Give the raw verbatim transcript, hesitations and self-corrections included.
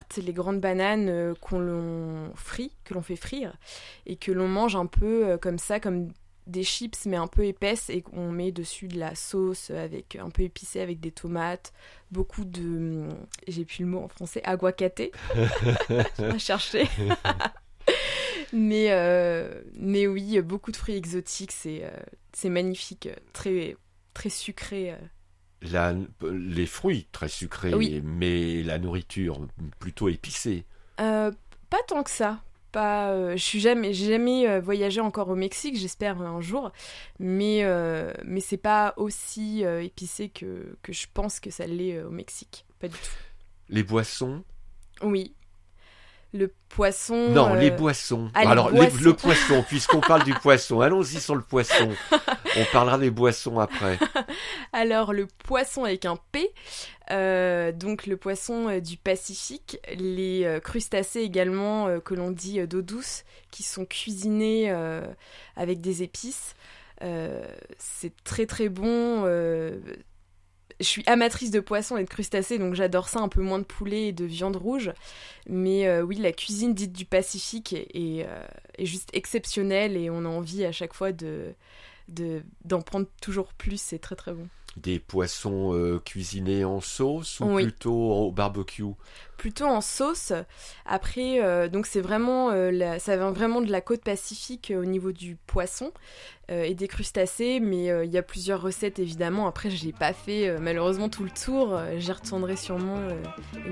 vertes, les grandes bananes euh, qu'on l'on frit, que l'on fait frire et que l'on mange un peu euh, comme ça, comme des chips mais un peu épaisses et qu'on met dessus de la sauce avec un peu épicée avec des tomates, beaucoup de, j'ai plus le mot en français, aguacate. Je vais chercher. mais euh, mais oui, beaucoup de fruits exotiques, c'est euh, c'est magnifique, très très sucré. La, les fruits très sucrés, Oui. mais la nourriture plutôt épicée. Euh, pas tant que ça. Pas, euh, je suis jamais, j'ai jamais euh, voyagé encore au Mexique, j'espère euh, un jour, mais euh, mais c'est pas aussi euh, épicé que que je pense que ça l'est euh, au Mexique, pas du tout. Les boissons. Oui, le poisson. Non, les Euh... boissons. Ah, les Alors, les- boissons. le poisson, puisqu'on parle du poisson, allons-y sur le poisson. On parlera des boissons après. Alors le poisson avec un P, euh, donc le poisson euh, du Pacifique, les euh, crustacés également euh, que l'on dit euh, d'eau douce, qui sont cuisinés euh, avec des épices. Euh, c'est très très bon. Euh, je suis amatrice de poisson et de crustacés, donc j'adore ça, un peu moins de poulet et de viande rouge. Mais euh, oui, la cuisine dite du Pacifique est, est, euh, est juste exceptionnelle et on a envie à chaque fois de, de, d'en prendre toujours plus, c'est très très bon. Des poissons euh, cuisinés en sauce ou Oui. plutôt au barbecue? Plutôt en sauce. Après, euh, donc c'est vraiment, euh, la, ça vient vraiment de la côte pacifique euh, au niveau du poisson euh, et des crustacés, mais euh, il y a plusieurs recettes évidemment. Après, je n'ai pas fait euh, malheureusement tout le tour. Euh, j'y retournerai sûrement. Euh,